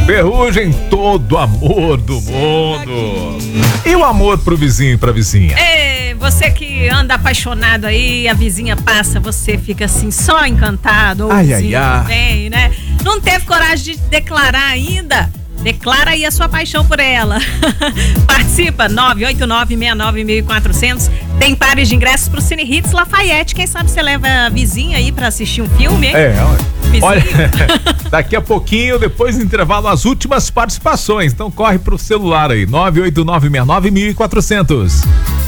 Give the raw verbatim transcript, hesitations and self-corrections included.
Ferrugem, todo amor do mundo. E o amor pro vizinho e pra vizinha? É, você que anda apaixonado aí, a vizinha passa, você fica assim, só encantado. Ou Ai, ai, ai. Vem, né? Não teve coragem de declarar ainda? Declara aí a sua paixão por ela. Participa, nove oito nove, seis nove um quatro zero zero. Tem pares de ingressos pro Cine Hits Lafayette. Quem sabe você leva a vizinha aí pra assistir um filme, hein? É, olha, daqui a pouquinho, depois do intervalo, as últimas participações. Então corre pro celular aí, nove oito nove, seis nove um quatro zero zero.